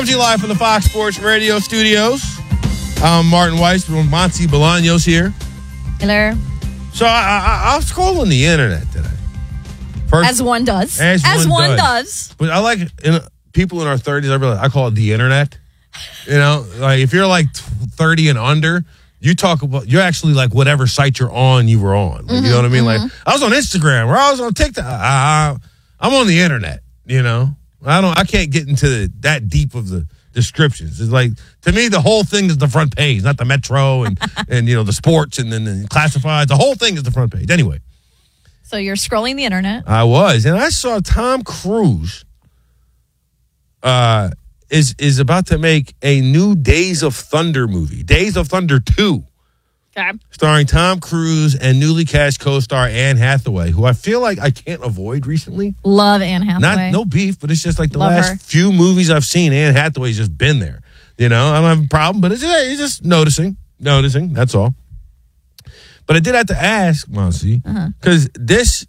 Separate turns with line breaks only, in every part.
Live from the Fox Sports Radio studios. I'm Martin Weiss from Monty Bolaños here.
Hello.
So I was scrolling the internet today.
As one does. As one does.
But I like people in our 30s. I call it the internet. You know, like if you're like 30 and under, you're actually like whatever site you're on, you were on. Like, you know what I mean? Like I was on Instagram or I was on TikTok. I'm on the internet. You know, I can't get into that deep of the descriptions. It's like, to me, the whole thing is the front page, not the Metro and you know, the sports and then the classifieds. The whole thing is the front page. Anyway.
So you're scrolling the internet.
I was, and I saw Tom Cruise is about to make a new Days of Thunder movie, Days of Thunder 2.
Okay.
Starring Tom Cruise and newly cast co-star Anne Hathaway, who I feel like I can't avoid recently.
Love Anne Hathaway.
No beef, but it's just like the
Love
last
her.
few movies I've seen, Anne Hathaway's just been there. You know, I don't have a problem, but it's just noticing, that's all. But I did have to ask, Monty, because this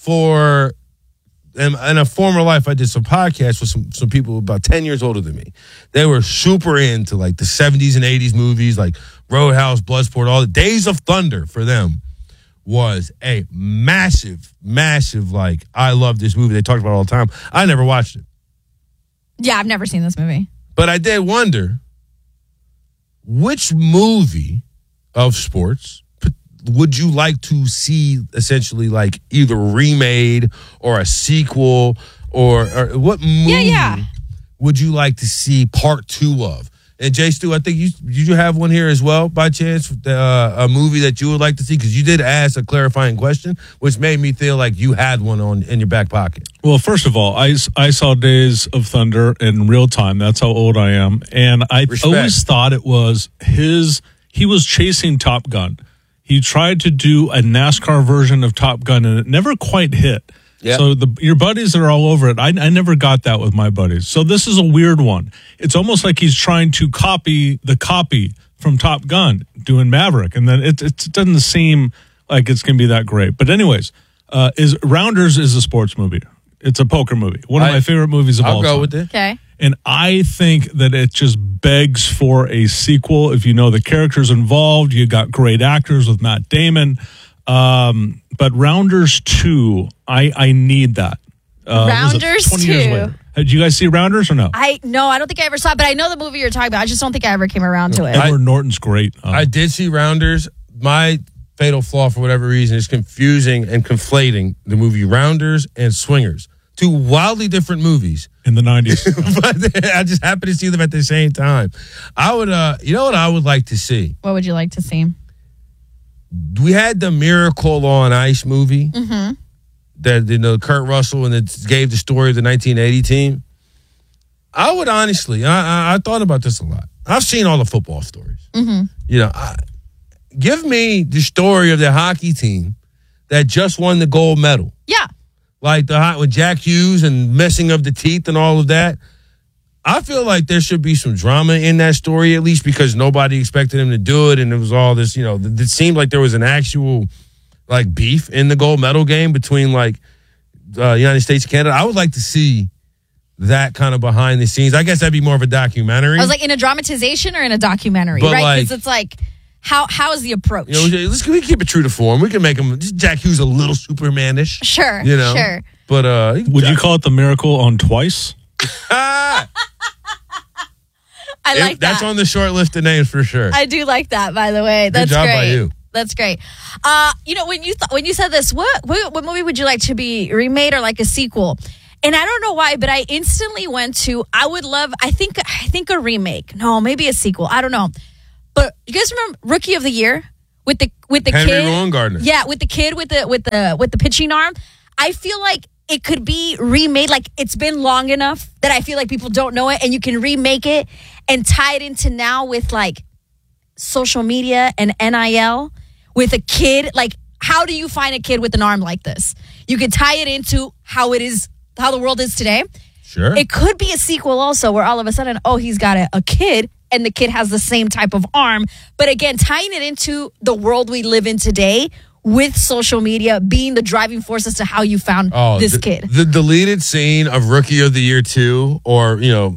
in a former life, I did some podcasts with some people about 10 years older than me. They were super into like the 70s and 80s movies, like Roadhouse, Bloodsport, all the Days of Thunder for them was a massive, like, I love this movie. They talked about it all the time. I never watched it.
Yeah, I've never seen this movie.
But I did wonder, which movie of sports would you like to see essentially like either remade or a sequel or what movie would you like to see part 2 of? And Jay Stu, I think you have one here as well by chance, a movie that you would like to see, because you did ask a clarifying question, which made me feel like you had one in your back pocket.
Well, first of all, I saw Days of Thunder in real time. That's how old I am. And I always thought it was he was chasing Top Gun. He tried to do a NASCAR version of Top Gun, and it never quite hit. Yep. So your buddies are all over it. I never got that with my buddies. So this is a weird one. It's almost like he's trying to copy the copy from Top Gun, doing Maverick. And then it doesn't seem like it's going to be that great. But anyways, Rounders is a sports movie. It's a poker movie. One of my favorite movies of all time.
I'll go with it.
Okay.
And I think that it just begs for a sequel. If you know the characters involved, you got great actors with Matt Damon. But Rounders 2, I need that.
Rounders
20 years
2.
later. Did you guys see Rounders or no?
No, I don't think I ever saw it, but I know the movie you're talking about. I just don't think I ever came around to it.
Edward Norton's great.
I did see Rounders. My fatal flaw, for whatever reason, is confusing and conflating the movie Rounders and Swingers. 2 wildly different movies.
In the 90s.
But I just happened to see them at the same time. I would, you know what I would like to see?
What would you like to see?
We had the Miracle on Ice movie that Kurt Russell, and it gave the story of the 1980 team. I would honestly, I thought about this a lot. I've seen all the football stories. You know, give me the story of the hockey team that just won the gold medal.
Yeah.
Like with Jack Hughes and messing of the teeth and all of that. I feel like there should be some drama in that story, at least because nobody expected him to do it. And it was all this, you know, it seemed like there was an actual like beef in the gold medal game between like United States and Canada. I would like to see that kind of behind the scenes. I guess that'd be more of a documentary.
I was like, in a dramatization or in a documentary,
but
right?
Like,
because it's like, how is the approach?
You know, we keep it true to form. We can make him Jack Hughes a little Superman-ish.
Sure,
you know?
sure.
But
would you call it the Miracle on Twice?
I like that.
That's on the short list of names for sure.
I do like that, by the way. That's
Good job
great.
by you.
That's great. You know, when you said this, what movie would you like to be remade or like a sequel? And I don't know why, but I instantly went to, I think a remake. No, maybe a sequel. I don't know. But you guys remember Rookie of the Year with the
Henry
kid?
Rowengartner.
Yeah, with the kid with the pitching arm. I feel like it could be remade. Like, it's been long enough that I feel like people don't know it, and you can remake it and tie it into now with like social media and NIL with a kid. Like, how do you find a kid with an arm like this? You can tie it into how the world is today.
Sure.
It could be a sequel also where all of a sudden, he's got a kid and the kid has the same type of arm. But again, tying it into the world we live in today with social media being the driving force as to how you found this kid.
The deleted scene of Rookie of the Year 2, or, you know,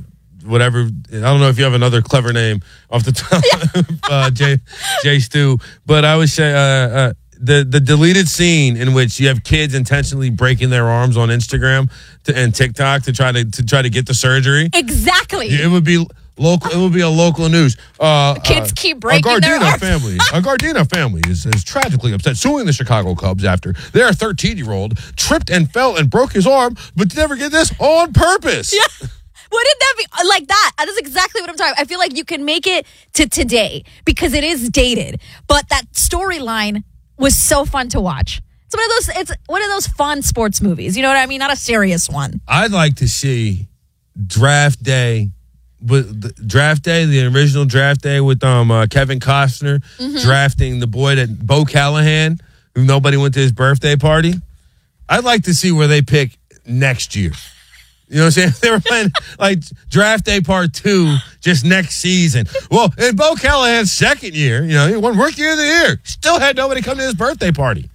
whatever. I don't know if you have another clever name off the top, Jay Stu. But I would say the deleted scene in which you have kids intentionally breaking their arms on Instagram and TikTok to try to get the surgery.
Exactly.
It would be local. It would be a local news.
Kids keep breaking their arms.
A Gardena family is tragically upset, suing the Chicago Cubs after their 13-year-old tripped and fell and broke his arm, but never get this, on purpose.
Yeah. Wouldn't that be like that? That's exactly what I'm talking about. I feel like you can make it to today because it is dated, but that storyline was so fun to watch. It's one of those fun sports movies. You know what I mean? Not a serious one.
I'd like to see Draft Day. But the original Draft Day with Kevin Costner drafting the boy that Bo Callahan, who nobody went to his birthday party. I'd like to see where they pick next year. You know what I'm saying? They were playing like Draft Day Part 2 just next season. Well, in Bo Callahan's second year, he won Rookie of the Year. Still had nobody come to his birthday party.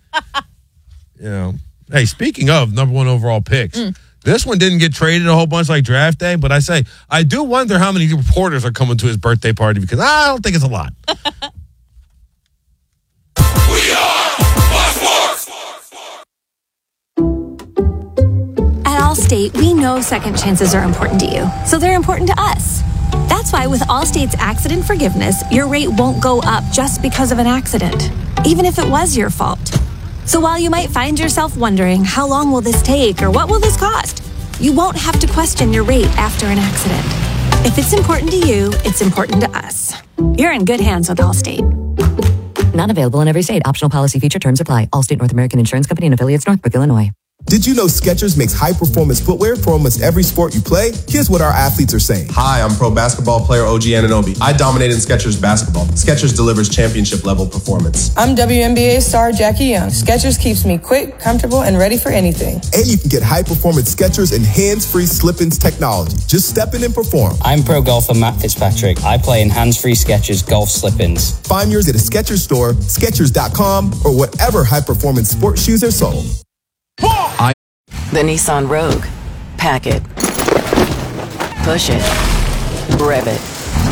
Hey, speaking of number one overall picks, this one didn't get traded a whole bunch like Draft Day, but I do wonder how many reporters are coming to his birthday party because I don't think it's a lot.
We are Fox Sports.
At Allstate, we know second chances are important to you, so they're important to us. That's why with Allstate's accident forgiveness, your rate won't go up just because of an accident, even if it was your fault. So while you might find yourself wondering, how long will this take or what will this cost? You won't have to question your rate after an accident. If it's important to you, it's important to us. You're in good hands with Allstate.
Not available in every state. Optional policy feature terms apply. Allstate North American Insurance Company and affiliates, Northbrook, Illinois.
Did you know Skechers makes high-performance footwear for almost every sport you play? Here's what our athletes are saying.
Hi, I'm pro basketball player OG Anunoby. I dominate in Skechers basketball. Skechers delivers championship-level performance.
I'm WNBA star Jackie Young. Skechers keeps me quick, comfortable, and ready for anything.
And you can get high-performance Skechers and hands-free slip-ins technology. Just step in and perform.
I'm pro golfer Matt Fitzpatrick. I play in hands-free Skechers golf slip-ins.
Find yours at a Skechers store, Skechers.com, or whatever high-performance sports shoes are sold.
The Nissan Rogue. Pack it. Push it. Rev it.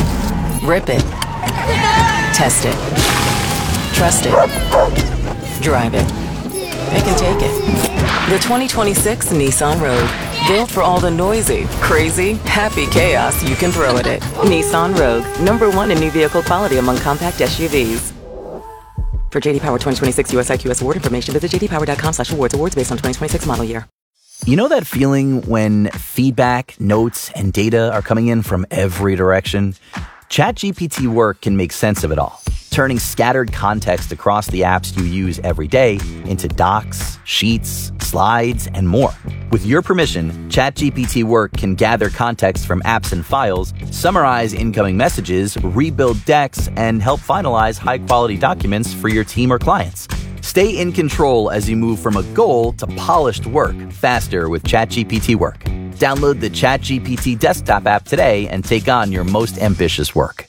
Rip it. Test it. Trust it. Drive it. Pick and take it. The 2026 Nissan Rogue. Built for all the noisy, crazy, happy chaos you can throw at it. Nissan Rogue. #1 in new vehicle quality among compact SUVs. For J.D. Power 2026 US IQS award information, visit jdpower.com/awards. Awards based on 2026 model year.
You know that feeling when feedback, notes, and data are coming in from every direction? ChatGPT Work can make sense of it all, turning scattered context across the apps you use every day into docs, sheets, slides, and more. With your permission, ChatGPT Work can gather context from apps and files, summarize incoming messages, rebuild decks, and help finalize high-quality documents for your team or clients. Stay in control as you move from a goal to polished work faster with ChatGPT Work. Download the ChatGPT desktop app today and take on your most ambitious work.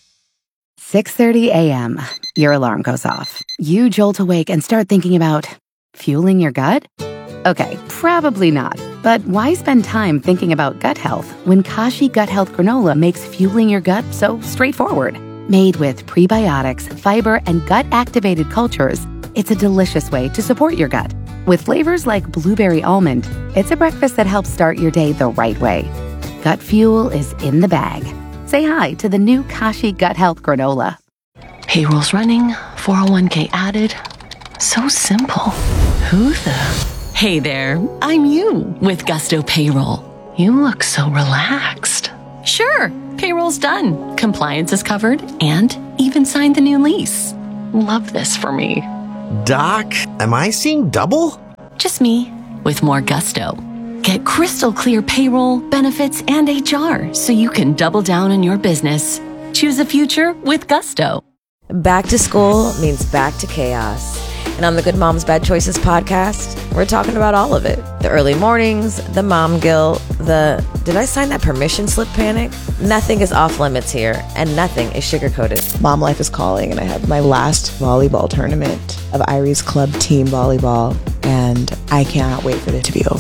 6:30 a.m. Your alarm goes off. You jolt awake and start thinking about fueling your gut? Okay, probably not. But why spend time thinking about gut health when Kashi Gut Health Granola makes fueling your gut so straightforward? Made with prebiotics, fiber, and gut-activated cultures, it's a delicious way to support your gut. With flavors like blueberry almond, it's a breakfast that helps start your day the right way. Gut fuel is in the bag. Say hi to the new Kashi Gut Health Granola.
Payroll's running, 401k added. So simple. Who the... Hey there, I'm you with Gusto Payroll. You look so relaxed. Sure, payroll's done. Compliance is covered and even signed the new lease. Love this for me.
Doc, am I seeing double?
Just me, with more gusto. Get crystal clear payroll, benefits, and HR so you can double down on your business. Choose a future with Gusto.
Back to school means back to chaos. And on the Good Moms Bad Choices podcast, we're talking about all of it. The early mornings, the mom guilt, the did I sign that permission slip panic? Nothing is off limits here, and nothing is sugar-coated.
Mom life is calling, and I have my last volleyball tournament of Irie's club team volleyball, and I cannot wait for it to be over.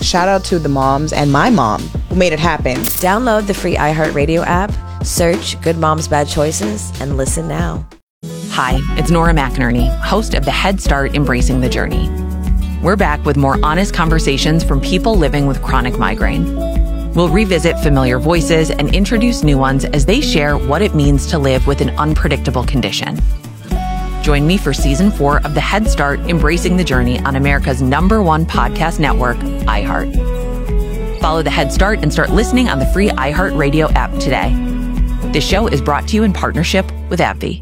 shout out to the moms and my mom who made it happen.
Download the free iHeartRadio app, search Good Moms Bad Choices, and listen now.
Hi, it's Nora McInerney, host of the Head Start Embracing the Journey. We're back with more honest conversations from people living with chronic migraine. We'll revisit familiar voices and introduce new ones as they share what it means to live with an unpredictable condition. Join me for Season 4 of the Head Start Embracing the Journey on America's #1 podcast network, iHeart. Follow the Head Start and start listening on the free iHeartRadio app today. This show is brought to you in partnership with AbbVie.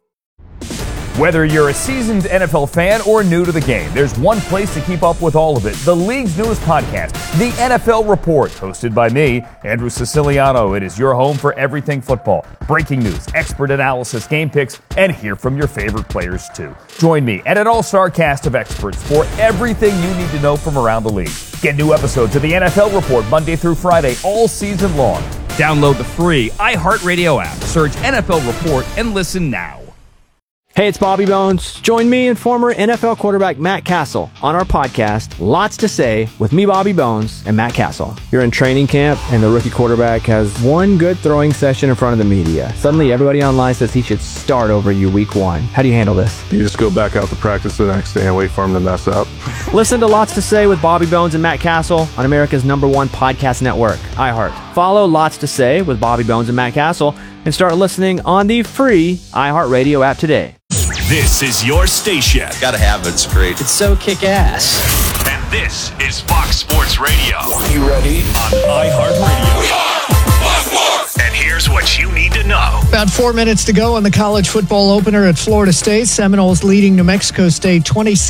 Whether you're a seasoned NFL fan or new to the game, there's one place to keep up with all of it. The league's newest podcast, The NFL Report, hosted by me, Andrew Siciliano. It is your home for everything football. Breaking news, expert analysis, game picks, and hear from your favorite players too. Join me and an all-star cast of experts for everything you need to know from around the league. Get new episodes of The NFL Report Monday through Friday all season long. Download the free iHeartRadio app. Search NFL Report and listen now.
Hey, it's Bobby Bones. Join me and former NFL quarterback Matt Castle on our podcast, Lots to Say, with me, Bobby Bones, and Matt Castle. You're in training camp, and the rookie quarterback has one good throwing session in front of the media. Suddenly, everybody online says he should start over you week 1. How do you handle this?
You just go back out to practice the next day and wait for him to mess up.
Listen to Lots to Say with Bobby Bones and Matt Castle on America's #1 podcast network, iHeart. Follow Lots to Say with Bobby Bones and Matt Castle and start listening on the free iHeartRadio app today.
This is your station.
Gotta have it. It's great.
It's so kick-ass.
And this is Fox Sports Radio.
You ready?
On iHeartRadio. We are Fox Sports. And here's what you need to know.
About 4 minutes to go on the college football opener at Florida State. Seminoles leading New Mexico State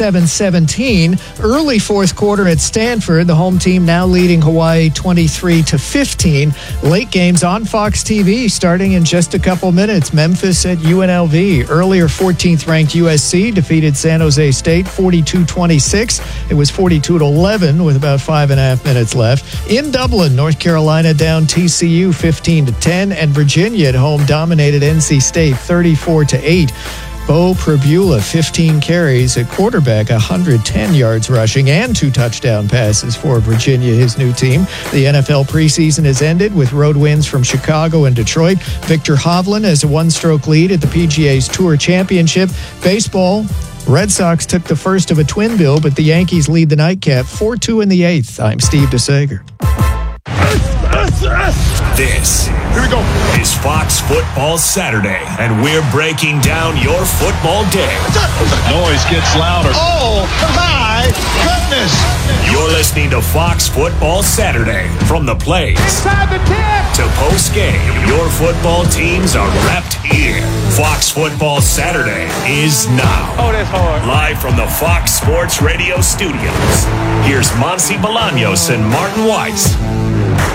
27-17. Early fourth quarter at Stanford. The home team now leading Hawaii 23-15. Late games on Fox TV starting in just a couple minutes. Memphis at UNLV. Earlier 14th ranked USC defeated San Jose State 42-26. It was 42-11 with about 5.5 minutes left. In Dublin, North Carolina down TCU 15-10, and Virginia at home dominated NC State 34-8. Bo Prabula, 15 carries at quarterback, 110 yards rushing, and 2 touchdown passes for Virginia, his new team. The NFL preseason has ended with road wins from Chicago and Detroit. Victor Hovland has a 1-stroke lead at the PGA's Tour Championship. Baseball, Red Sox took the first of a twin bill, but the Yankees lead the nightcap 4-2 in the 8th. I'm Steve DeSager.
This is Fox Football Saturday, and we're breaking down your football day.
Noise gets louder. Oh, my goodness.
You're listening to Fox Football Saturday. From the plays
inside the 10
to post-game, your football teams are wrapped here. Fox Football Saturday is now.
Oh, that's hard.
Live from the Fox Sports Radio studios. Here's Monty Bolaños and Martin Weiss.